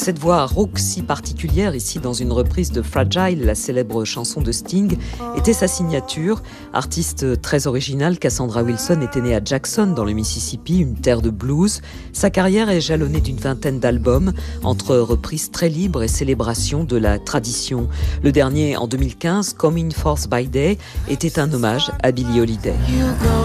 Cette voix rauque si particulière, ici dans une reprise de Fragile, la célèbre chanson de Sting, était sa signature. Artiste très originale, Cassandra Wilson était née à Jackson, dans le Mississippi, une terre de blues. Sa carrière est jalonnée d'une vingtaine d'albums, entre reprises très libres et célébrations de la tradition. Le dernier, en 2015, Coming Forth by Day, était un hommage à Billie Holiday.